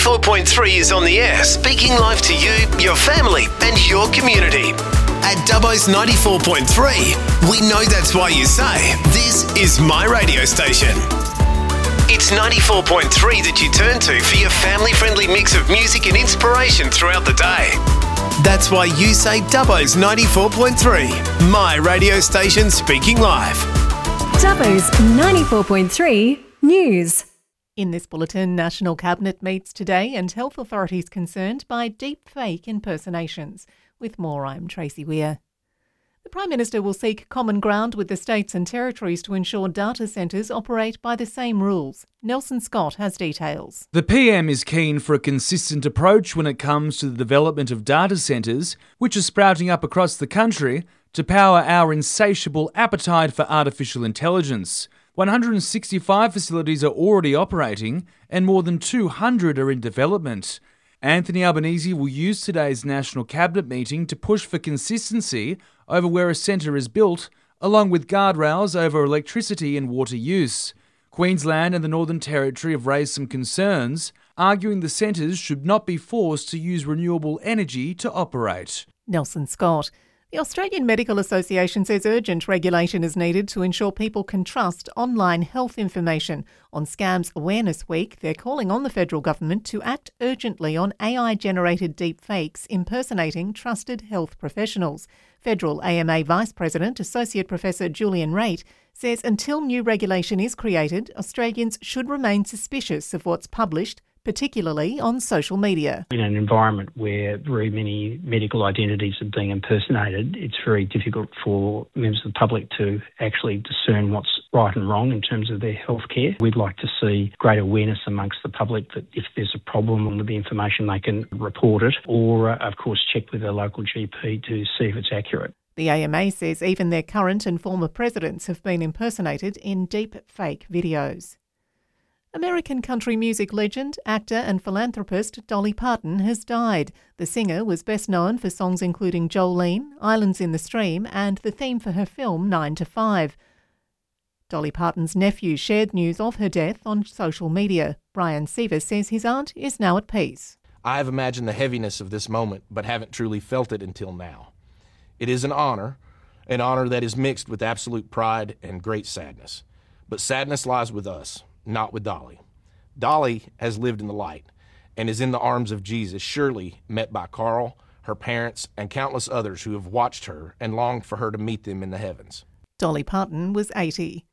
94.3 is on the air, speaking live to you, your family and your community. At Dubbo's 94.3, we know that's why you say, this is my radio station. It's 94.3 that you turn to for your family-friendly mix of music and inspiration throughout the day. That's why you say Dubbo's 94.3, my radio station speaking live. Dubbo's 94.3 News. In this bulletin, National Cabinet meets today and health authorities concerned by deep-fake impersonations. With more, I'm Tracy Weir. The Prime Minister will seek common ground with the states and territories to ensure data centres operate by the same rules. Nelson Scott has details. The PM is keen for a consistent approach when it comes to the development of data centres, which are sprouting up across the country to power our insatiable appetite for artificial intelligence. 165 facilities are already operating and more than 200 are in development. Anthony Albanese will use today's National Cabinet meeting to push for consistency over where a centre is built, along with guardrails over electricity and water use. Queensland and the Northern Territory have raised some concerns, arguing the centres should not be forced to use renewable energy to operate. Nelson Scott. The Australian Medical Association says urgent regulation is needed to ensure people can trust online health information. On Scams Awareness Week, they're calling on the federal government to act urgently on AI-generated deepfakes impersonating trusted health professionals. Federal AMA Vice President, Associate Professor Julian Raitt, says until new regulation is created, Australians should remain suspicious of what's published, particularly on social media. In an environment where very many medical identities are being impersonated, it's very difficult for members of the public to actually discern what's right and wrong in terms of their healthcare. We'd like to see great awareness amongst the public that if there's a problem with the information, they can report it or, of course, check with their local GP to see if it's accurate. The AMA says even their current and former presidents have been impersonated in deep fake videos. American country music legend, actor and philanthropist Dolly Parton has died. The singer was best known for songs including Jolene, Islands in the Stream and the theme for her film 9 to 5. Dolly Parton's nephew shared news of her death on social media. Brian Seaver says his aunt is now at peace. I have imagined the heaviness of this moment, but haven't truly felt it until now. It is an honor that is mixed with absolute pride and great sadness. But sadness lies with us, not with Dolly. Dolly has lived in the light and is in the arms of Jesus, surely met by Carl, her parents, and countless others who have watched her and longed for her to meet them in the heavens. Dolly Parton was 80.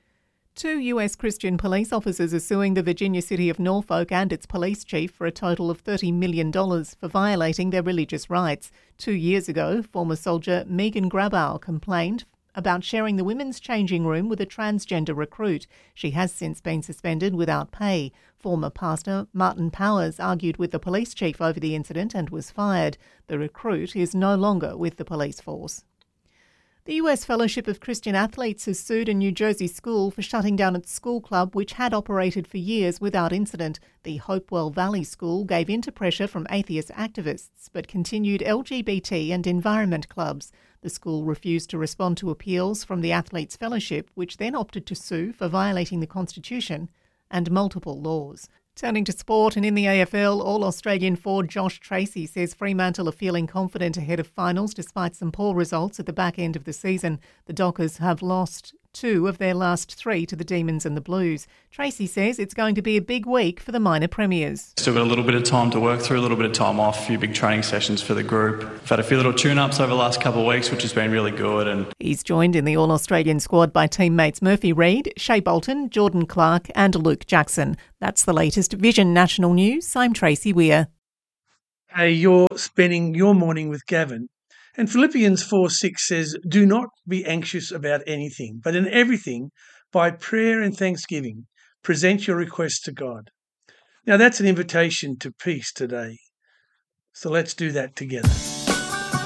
2 US Christian police officers are suing the Virginia city of Norfolk and its police chief for a total of $30 million for violating their religious rights. 2 years ago, former soldier Megan Grabow complained about sharing the women's changing room with a transgender recruit. She has since been suspended without pay. Former pastor Martin Powers argued with the police chief over the incident and was fired. The recruit is no longer with the police force. The US Fellowship of Christian Athletes has sued a New Jersey school for shutting down its school club, which had operated for years without incident. The Hopewell Valley School gave in to pressure from atheist activists, but continued LGBT and environment clubs. The school refused to respond to appeals from the Athletes Fellowship, which then opted to sue for violating the Constitution and multiple laws. Turning to sport, and in the AFL, All-Australian forward Josh Tracy says Fremantle are feeling confident ahead of finals despite some poor results at the back end of the season. The Dockers have lost 2 of their last 3 to the Demons and the Blues. Tracy says it's going to be a big week for the minor premiers. Still got a little bit of time to work through, a little bit of time off, a few big training sessions for the group. We've had a few little tune-ups over the last couple of weeks, which has been really good. He's joined in the All-Australian squad by teammates Murphy Reid, Shea Bolton, Jordan Clark and Luke Jackson. That's the latest Vision National News. I'm Tracy Weir. Hey, you're spending your morning with Gavin. And Philippians 4:6 says, "Do not be anxious about anything, but in everything, by prayer and thanksgiving, present your requests to God." Now that's an invitation to peace today. So let's do that together.